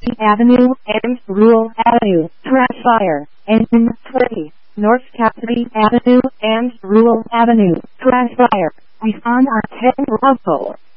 Cassidy Avenue and Rural Avenue. Crash fire. Engine 20. North Cassidy Avenue and Rural Avenue. Crash fire. Respond on 10 Bravo.